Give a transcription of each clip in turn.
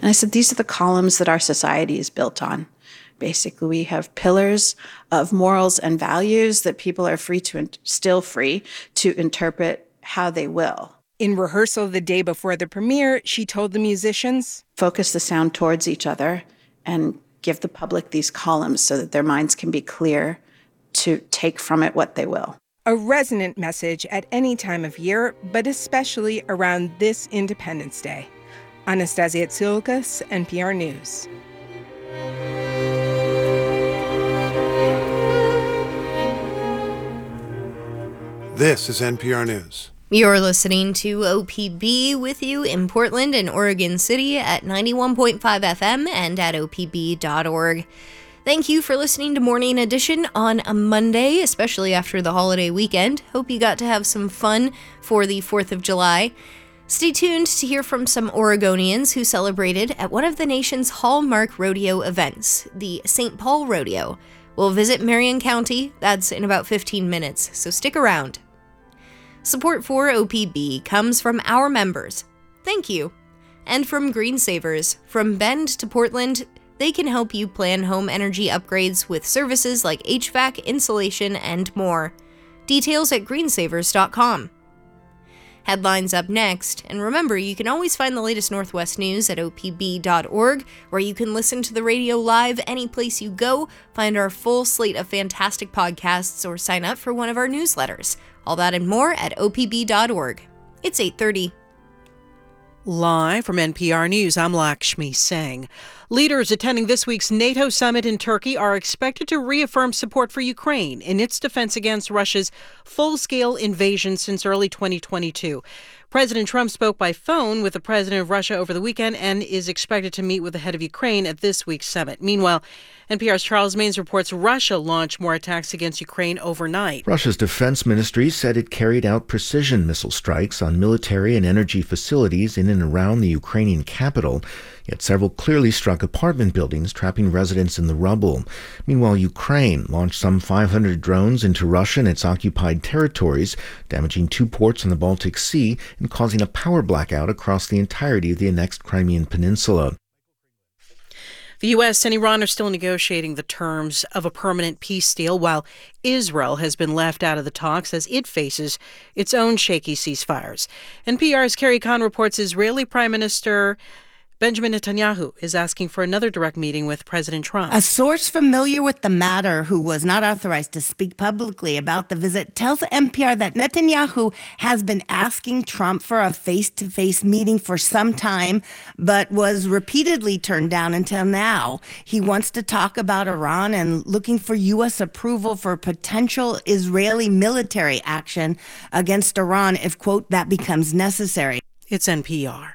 And I said, these are the columns that our society is built on. Basically, we have pillars of morals and values that people are still free to interpret how they will. In rehearsal the day before the premiere, she told the musicians, focus the sound towards each other and give the public these columns so that their minds can be clear to take from it what they will. A resonant message at any time of year, but especially around this Independence Day. Anastasia Tsilkas, NPR News. This is NPR News. You're listening to OPB with you in Portland and Oregon City at 91.5 FM and at opb.org. Thank you for listening to Morning Edition on a Monday, especially after the holiday weekend. Hope you got to have some fun for the 4th of July. Stay tuned to hear from some Oregonians who celebrated at one of the nation's hallmark rodeo events, the St. Paul Rodeo. We'll visit Marion County. That's in about 15 minutes, so stick around. Support for OPB comes from our members. Thank you. And from Green Savers. From Bend to Portland, they can help you plan home energy upgrades with services like HVAC, insulation, and more. Details at greensavers.com. Headlines up next, and remember, you can always find the latest Northwest news at opb.org, where you can listen to the radio live any place you go, find our full slate of fantastic podcasts, or sign up for one of our newsletters. All that and more at opb.org. It's 8:30. Live from NPR News, I'm Lakshmi Singh. Leaders attending this week's NATO summit in Turkey are expected to reaffirm support for Ukraine in its defense against Russia's full-scale invasion since early 2022. President Trump spoke by phone with the president of Russia over the weekend and is expected to meet with the head of Ukraine at this week's summit. Meanwhile, NPR's Charles Maynes reports Russia launched more attacks against Ukraine overnight. Russia's defense ministry said it carried out precision missile strikes on military and energy facilities in and around the Ukrainian capital, yet several clearly struck apartment buildings, trapping residents in the rubble. Meanwhile, Ukraine launched some 500 drones into Russia and its occupied territories, damaging 2 ports in the Baltic Sea and causing a power blackout across the entirety of the annexed Crimean Peninsula. The U.S. and Iran are still negotiating the terms of a permanent peace deal, while Israel has been left out of the talks as it faces its own shaky ceasefires. NPR's Carrie Kahn reports Israeli Prime Minister Benjamin Netanyahu is asking for another direct meeting with President Trump. A source familiar with the matter, who was not authorized to speak publicly about the visit, tells NPR that Netanyahu has been asking Trump for a face-to-face meeting for some time, but was repeatedly turned down until now. He wants to talk about Iran and looking for U.S. approval for potential Israeli military action against Iran if, quote, that becomes necessary. It's NPR.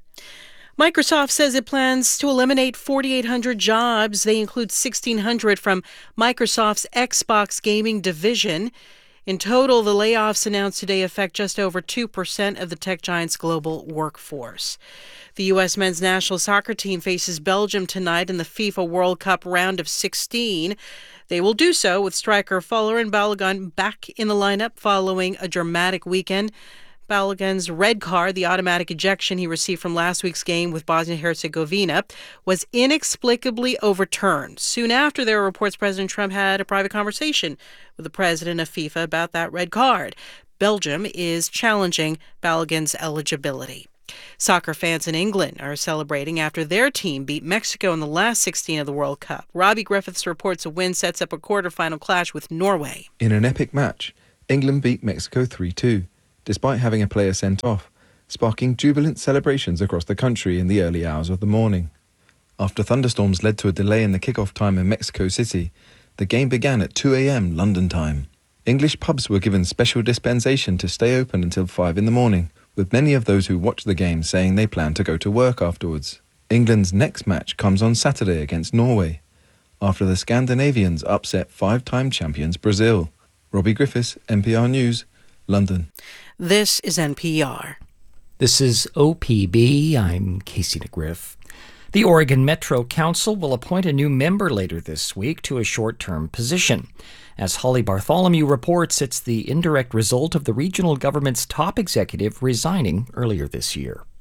Microsoft says it plans to eliminate 4,800 jobs. They include 1,600 from Microsoft's Xbox gaming division. In total, the layoffs announced today affect just over 2% of the tech giant's global workforce. The U.S. men's national soccer team faces Belgium tonight in the FIFA World Cup round of 16. They will do so with striker Folarin Balogun back in the lineup following a dramatic weekend. Balogun's red card, the automatic ejection he received from last week's game with Bosnia-Herzegovina, was inexplicably overturned. Soon after, there were reports President Trump had a private conversation with the president of FIFA about that red card. Belgium is challenging Balogun's eligibility. Soccer fans in England are celebrating after their team beat Mexico in the last 16 of the World Cup. Robbie Griffiths reports a win sets up a quarterfinal clash with Norway. In an epic match, England beat Mexico 3-2. Despite having a player sent off, sparking jubilant celebrations across the country in the early hours of the morning. After thunderstorms led to a delay in the kickoff time in Mexico City, the game began at 2 a.m. London time. English pubs were given special dispensation to stay open until 5 in the morning, with many of those who watched the game saying they plan to go to work afterwards. England's next match comes on Saturday against Norway, after the Scandinavians upset 5-time champions Brazil. Robbie Griffiths, NPR News, London. This is NPR. This is OPB. I'm Casey DeGriff. The Oregon Metro Council will appoint a new member later this week to a short-term position. As Holly Bartholomew reports, it's the indirect result of the regional government's top executive resigning earlier this year.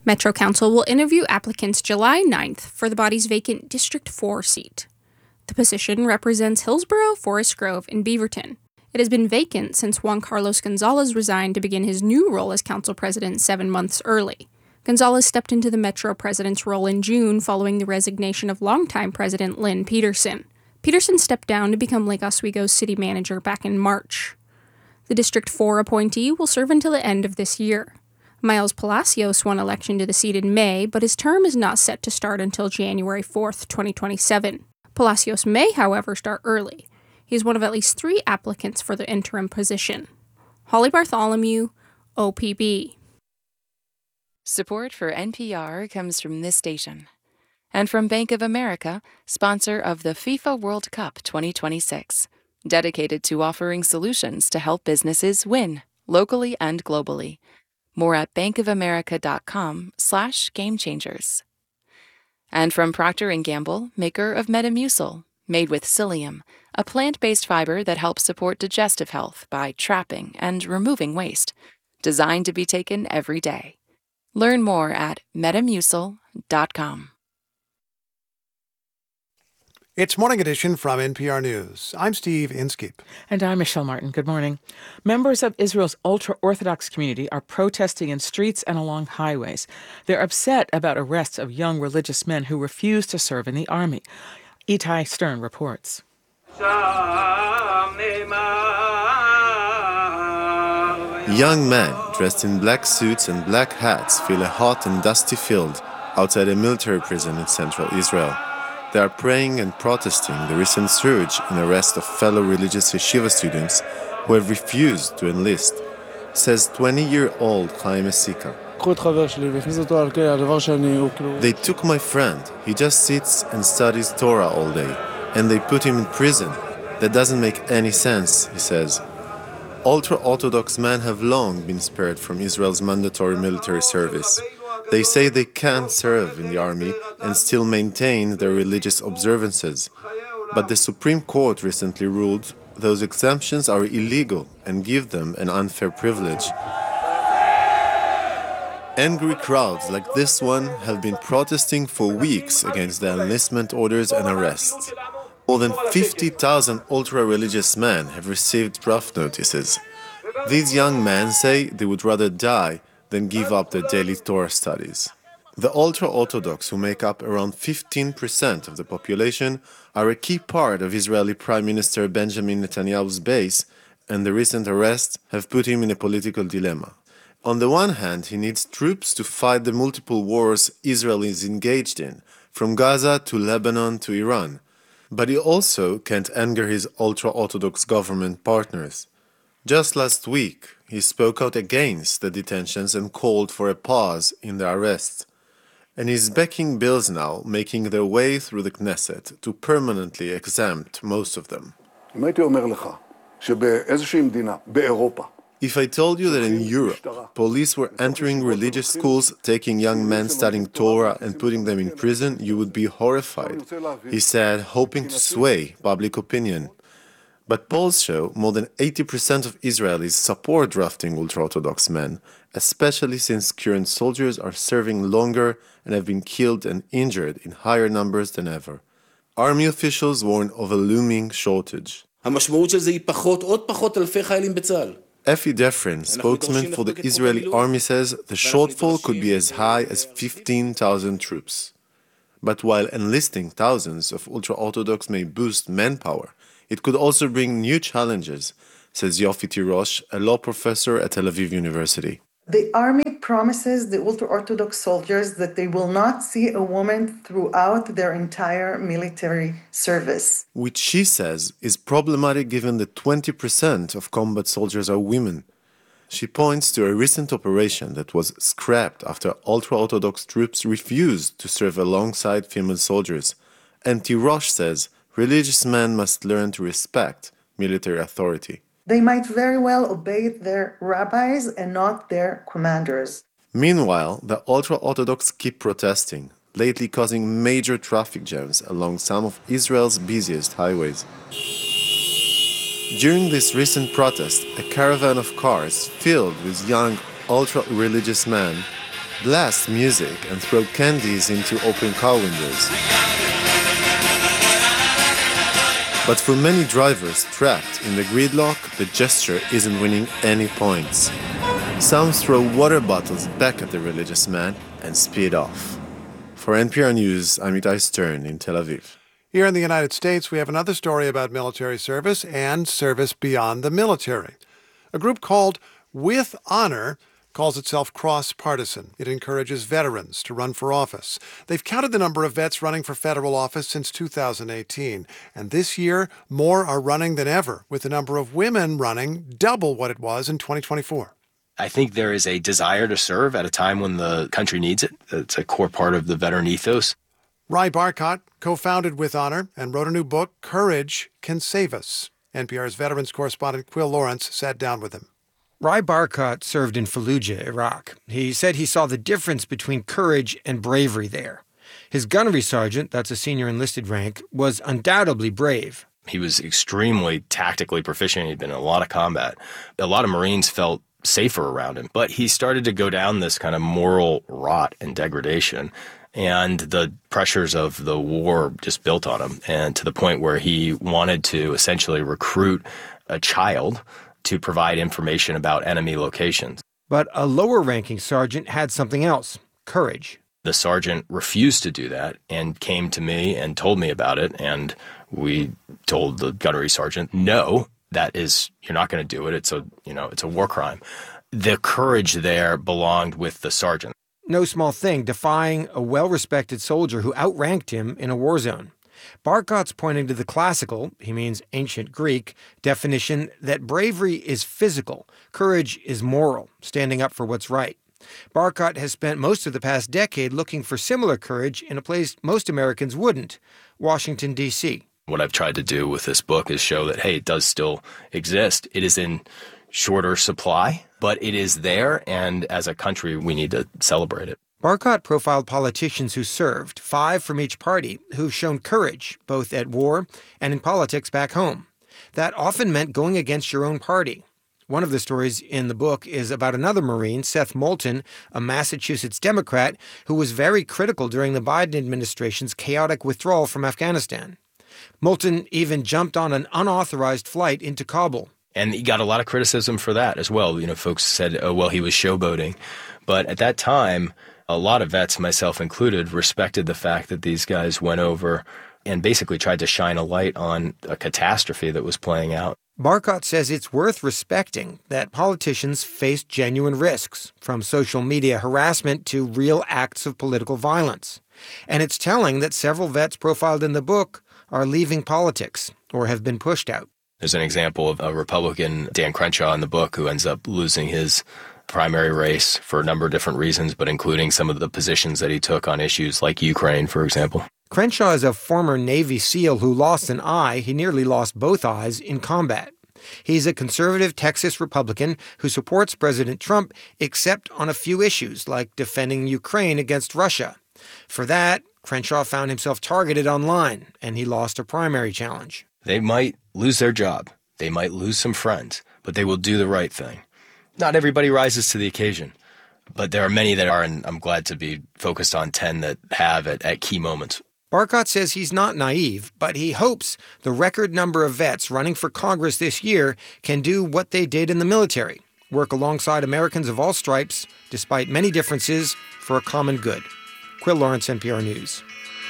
Metro Council will interview applicants July 9th for the body's vacant District 4 seat. The position represents Hillsborough, Forest Grove, and Beaverton. It has been vacant since Juan Carlos Gonzalez resigned to begin his new role as council president 7 months early. Gonzalez stepped into the Metro president's role in June following the resignation of longtime President Lynn Peterson. Peterson stepped down to become Lake Oswego's city manager back in March. The District 4 appointee will serve until the end of this year. Miles Palacios won election to the seat in May, but his term is not set to start until January 4th, 2027. Palacios may, however, start early. He is one of at least 3 applicants for the interim position. Holly Bartholomew, OPB. Support for NPR comes from this station. And from Bank of America, sponsor of the FIFA World Cup 2026. Dedicated to offering solutions to help businesses win, locally and globally. More at bankofamerica.com/gamechangers. And from Procter & Gamble, maker of Metamucil, made with psyllium, a plant-based fiber that helps support digestive health by trapping and removing waste, designed to be taken every day. Learn more at metamucil.com. It's Morning Edition from NPR News. I'm Steve Inskeep. And I'm Michelle Martin. Good morning. Members of Israel's ultra-Orthodox community are protesting in streets and along highways. They're upset about arrests of young religious men who refuse to serve in the army. Itai Stern reports. Young men dressed in black suits and black hats fill a hot and dusty field outside a military prison in central Israel. They are praying and protesting the recent surge in arrest of fellow religious yeshiva students who have refused to enlist, says 20-year-old Chaim Esika. They took my friend. He just sits and studies Torah all day, and they put him in prison. That doesn't make any sense, he says. Ultra-Orthodox men have long been spared from Israel's mandatory military service. They say they can serve in the army and still maintain their religious observances. But the Supreme Court recently ruled those exemptions are illegal and give them an unfair privilege. Angry crowds like this one have been protesting for weeks against the enlistment orders and arrests. More than 50,000 ultra-religious men have received draft notices. These young men say they would rather die than give up their daily Torah studies. The ultra-Orthodox, who make up around 15% of the population, are a key part of Israeli Prime Minister Benjamin Netanyahu's base, and the recent arrests have put him in a political dilemma. On the one hand, he needs troops to fight the multiple wars Israel is engaged in, from Gaza to Lebanon to Iran. But he also can't anger his ultra-Orthodox government partners. Just last week, he spoke out against the detentions and called for a pause in the arrests. And he's backing bills now, making their way through the Knesset to permanently exempt most of them. If I told you that in Europe, police were entering religious schools, taking young men studying Torah and putting them in prison, you would be horrified, he said, hoping to sway public opinion. But polls show more than 80% of Israelis support drafting ultra-Orthodox men, especially since current soldiers are serving longer and have been killed and injured in higher numbers than ever. Army officials warn of a looming shortage. Effie Defrin, spokesman for the Israeli army, says the shortfall could be as high as 15,000 troops. But while enlisting thousands of ultra-Orthodox may boost manpower, it could also bring new challenges, says Yofi Tirosh, a law professor at Tel Aviv University. The army promises the ultra-Orthodox soldiers that they will not see a woman throughout their entire military service. Which she says is problematic given that 20% of combat soldiers are women. She points to a recent operation that was scrapped after ultra-Orthodox troops refused to serve alongside female soldiers. And Tirosh says religious men must learn to respect military authority. They might very well obey their rabbis and not their commanders. Meanwhile, the ultra-Orthodox keep protesting, lately causing major traffic jams along some of Israel's busiest highways. During this recent protest, a caravan of cars filled with young ultra-religious men blast music, and throw candies into open car windows. But for many drivers trapped in the gridlock, the gesture isn't winning any points. Some throw water bottles back at the religious man and speed off. For NPR News, I'm Itai Stern in Tel Aviv. Here in the United States, we have another story about military service and service beyond the military. A group called With Honor calls itself cross-partisan. It encourages veterans to run for office. They've counted the number of vets running for federal office since 2018, and this year, more are running than ever, with the number of women running double what it was in 2024. I think there is a desire to serve at a time when the country needs it. It's a core part of the veteran ethos. Rai Barkat co-founded With Honor and wrote a new book, Courage Can Save Us. NPR's veterans correspondent Quil Lawrence sat down with him. Rai Barkat served in Fallujah, Iraq. He said he saw the difference between courage and bravery there. His gunnery sergeant, that's a senior enlisted rank, was undoubtedly brave. He was extremely tactically proficient. He'd been in a lot of combat. A lot of Marines felt safer around him. But he started to go down this kind of moral rot and degradation. And the pressures of the war just built on him. And to the point where he wanted to essentially recruit a child to provide information about enemy locations. But a lower-ranking sergeant had something else, courage. The sergeant refused to do that and came to me and told me about it. And we told the gunnery sergeant, no, you're not going to do it. It's a war crime. The courage there belonged with the sergeant. No small thing, defying a well-respected soldier who outranked him in a war zone. Barkat's pointing to the classical, he means ancient Greek, definition that bravery is physical, courage is moral, standing up for what's right. Barkat has spent most of the past decade looking for similar courage in a place most Americans wouldn't, Washington, D.C. What I've tried to do with this book is show that, hey, it does still exist. It is in shorter supply, but it is there, and as a country, we need to celebrate it. Barkat profiled politicians who served, 5 from each party, who've shown courage, both at war and in politics back home. That often meant going against your own party. One of the stories in the book is about another Marine, Seth Moulton, a Massachusetts Democrat, who was very critical during the Biden administration's chaotic withdrawal from Afghanistan. Moulton even jumped on an unauthorized flight into Kabul. And he got a lot of criticism for that as well. Folks said, oh, well, he was showboating. But at that time, a lot of vets, myself included, respected the fact that these guys went over and basically tried to shine a light on a catastrophe that was playing out. Barkat says it's worth respecting that politicians face genuine risks, from social media harassment to real acts of political violence. And it's telling that several vets profiled in the book are leaving politics or have been pushed out. There's an example of a Republican, Dan Crenshaw, in the book, who ends up losing his primary race for a number of different reasons, but including some of the positions that he took on issues like Ukraine, for example. Crenshaw is a former Navy SEAL who lost an eye. He nearly lost both eyes in combat. He's a conservative Texas Republican who supports President Trump, except on a few issues, like defending Ukraine against Russia. For that, Crenshaw found himself targeted online, and he lost a primary challenge. They might lose their job. They might lose some friends, but they will do the right thing. Not everybody rises to the occasion, but there are many that are, and I'm glad to be focused on 10 that have at key moments. Barkat says he's not naive, but he hopes the record number of vets running for Congress this year can do what they did in the military, work alongside Americans of all stripes, despite many differences, for a common good. Quil Lawrence, NPR News.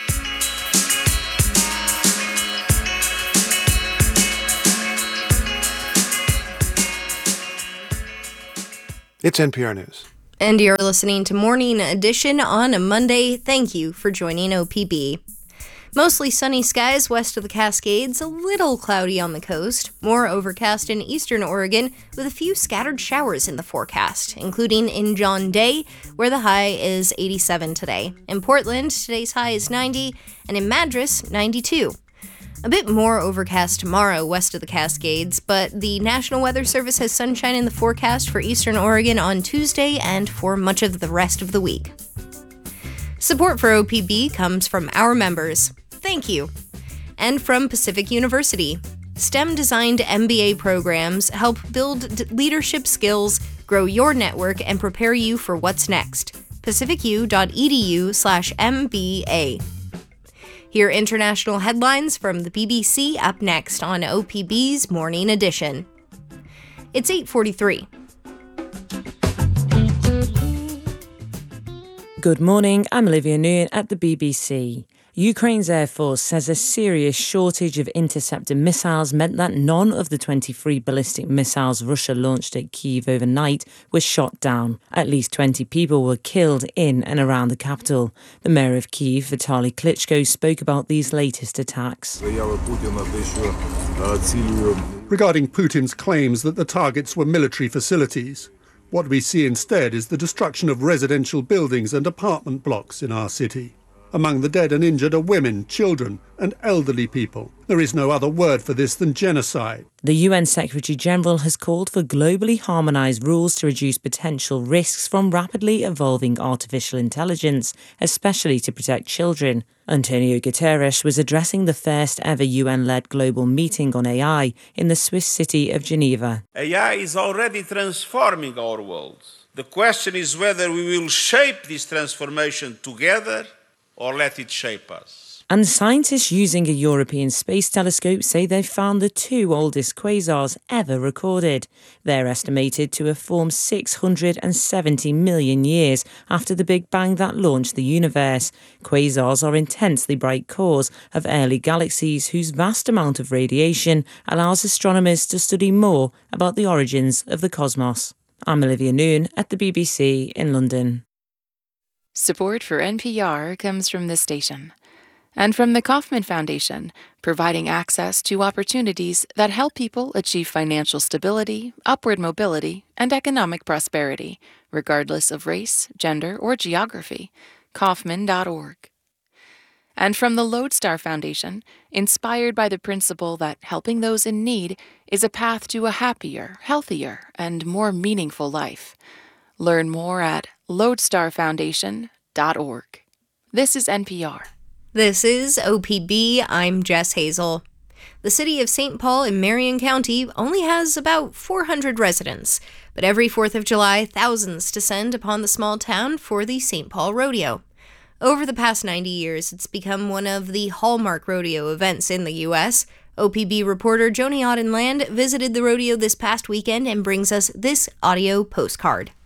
It's NPR News. And you're listening to Morning Edition on a Monday. Thank you for joining OPB. Mostly sunny skies west of the Cascades, a little cloudy on the coast, more overcast in eastern Oregon, with a few scattered showers in the forecast, including in John Day, where the high is 87 today. In Portland, today's high is 90, and in Madras, 92. A bit more overcast tomorrow west of the Cascades, but the National Weather Service has sunshine in the forecast for eastern Oregon on Tuesday and for much of the rest of the week. Support for OPB comes from our members. Thank you. And from Pacific University. STEM-designed MBA programs help build leadership skills, grow your network, and prepare you for what's next. pacificu.edu/MBA. Hear international headlines from the BBC up next on OPB's Morning Edition. It's 8:43. Good morning, I'm Olivia Nguyen at the BBC. Ukraine's Air Force says a serious shortage of interceptor missiles meant that none of the 23 ballistic missiles Russia launched at Kyiv overnight were shot down. At least 20 people were killed in and around the capital. The mayor of Kyiv, Vitaly Klitschko, spoke about these latest attacks. Regarding Putin's claims that the targets were military facilities, what we see instead is the destruction of residential buildings and apartment blocks in our city. Among the dead and injured are women, children, and elderly people. There is no other word for this than genocide. The UN Secretary-General has called for globally harmonised rules to reduce potential risks from rapidly evolving artificial intelligence, especially to protect children. Antonio Guterres was addressing the first ever UN-led global meeting on AI in the Swiss city of Geneva. AI is already transforming our world. The question is whether we will shape this transformation together or let it shape us. And scientists using a European space telescope say they've found the two oldest quasars ever recorded. They're estimated to have formed 670 million years after the Big Bang that launched the universe. Quasars are intensely bright cores of early galaxies whose vast amount of radiation allows astronomers to study more about the origins of the cosmos. I'm Olivia Nguyen at the BBC in London. Support for NPR comes from this station and from the Kauffman Foundation, providing access to opportunities that help people achieve financial stability, upward mobility, and economic prosperity, regardless of race, gender, or geography. Kauffman.org. And from the Lodestar Foundation, inspired by the principle that helping those in need is a path to a happier, healthier, and more meaningful life. Learn more at lodestarfoundation.org. This is NPR. This is OPB. I'm Jess Hazel. The city of St. Paul in Marion County only has about 400 residents, but every 4th of July, thousands descend upon the small town for the St. Paul Rodeo. Over the past 90 years, it's become one of the hallmark rodeo events in the U.S. OPB reporter Joni Audenland visited the rodeo this past weekend and brings us this audio postcard.